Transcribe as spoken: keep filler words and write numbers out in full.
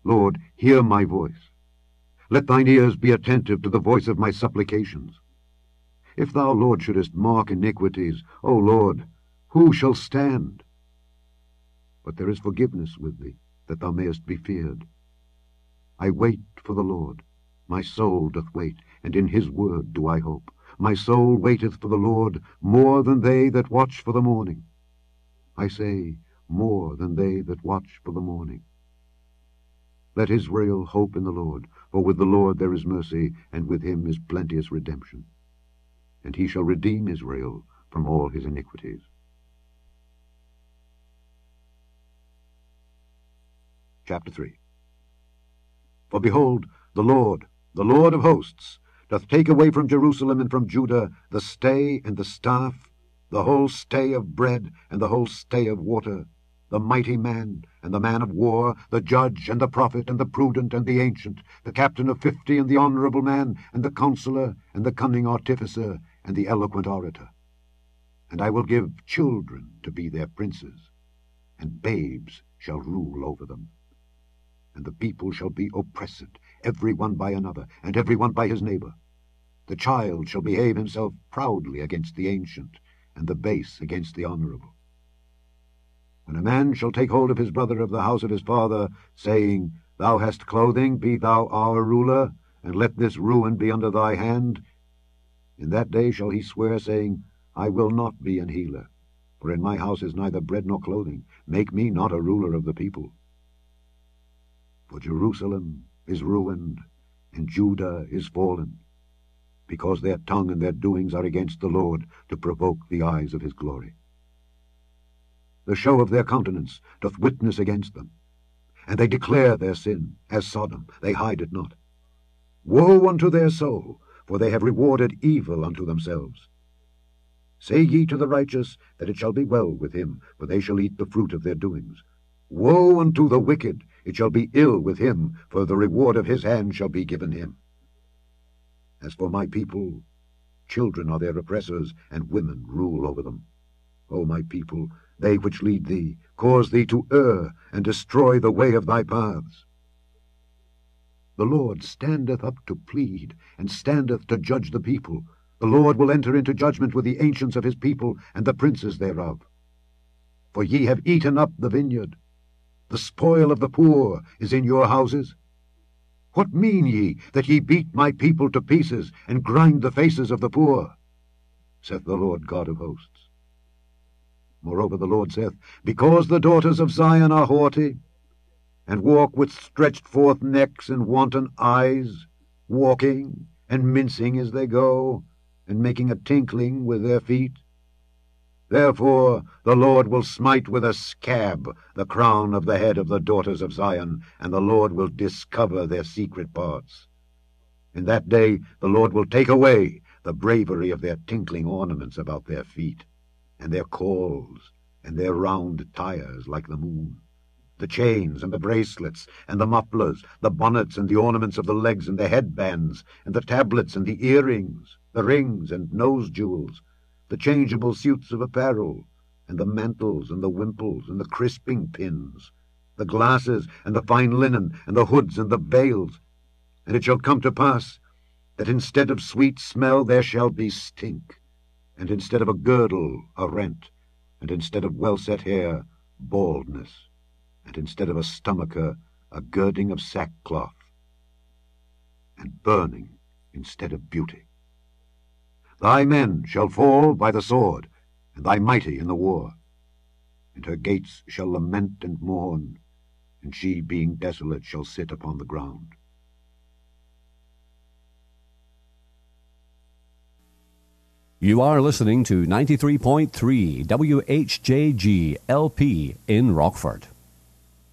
Lord, hear my voice. Let thine ears be attentive to the voice of my supplications. If thou, Lord, shouldest mark iniquities, O Lord, who shall stand? But there is forgiveness with thee, that thou mayest be feared. I wait for the Lord. My soul doth wait, and in his word do I hope. My soul waiteth for the Lord more than they that watch for the morning. I say, more than they that watch for the morning. Let Israel hope in the Lord, for with the Lord there is mercy, and with him is plenteous redemption. And he shall redeem Israel from all his iniquities. Chapter three. For behold, the Lord, the Lord of hosts, doth take away from Jerusalem and from Judah the stay and the staff, the whole stay of bread and the whole stay of water, the mighty man and the man of war, the judge and the prophet and the prudent and the ancient, the captain of fifty and the honourable man, and the counsellor and the cunning artificer and the eloquent orator. And I will give children to be their princes, and babes shall rule over them. And the people shall be oppressed, every one by another, and every one by his neighbour. The child shall behave himself proudly against the ancient, and the base against the honourable. When a man shall take hold of his brother of the house of his father, saying, Thou hast clothing, be thou our ruler, and let this ruin be under thy hand, in that day shall he swear, saying, I will not be an healer, for in my house is neither bread nor clothing. Make me not a ruler of the people. For Jerusalem is ruined, and Judah is fallen, because their tongue and their doings are against the Lord, to provoke the eyes of his glory. The show of their countenance doth witness against them, and they declare their sin, as Sodom, they hide it not. Woe unto their soul, for they have rewarded evil unto themselves. Say ye to the righteous, that it shall be well with him, for they shall eat the fruit of their doings. Woe unto the wicked, it shall be ill with him, for the reward of his hand shall be given him. As for my people, children are their oppressors, and women rule over them. O my people, they which lead thee, cause thee to err, and destroy the way of thy paths. The Lord standeth up to plead, and standeth to judge the people. The Lord will enter into judgment with the ancients of his people, and the princes thereof. For ye have eaten up the vineyard. The spoil of the poor is in your houses. What mean ye, that ye beat my people to pieces, and grind the faces of the poor? Saith the Lord God of hosts. Moreover the Lord saith, Because the daughters of Zion are haughty, and walk with stretched forth necks and wanton eyes, walking and mincing as they go, and making a tinkling with their feet, therefore the Lord will smite with a scab the crown of the head of the daughters of Zion, and the Lord will discover their secret parts. In that day the Lord will take away the bravery of their tinkling ornaments about their feet, and their calls, and their round tires like the moon, the chains and the bracelets, and the mufflers, the bonnets and the ornaments of the legs, and the headbands, and the tablets and the earrings, the rings and nose jewels, the changeable suits of apparel, and the mantles and the wimples and the crisping pins, the glasses and the fine linen, and the hoods and the veils. And it shall come to pass that instead of sweet smell there shall be stink, and instead of a girdle a rent, and instead of well-set hair baldness, and instead of a stomacher a girding of sackcloth, and burning instead of beauty. Thy men shall fall by the sword, and thy mighty in the war. And her gates shall lament and mourn, and she, being desolate, shall sit upon the ground. You are listening to ninety-three point three W H J G L P in Rockford.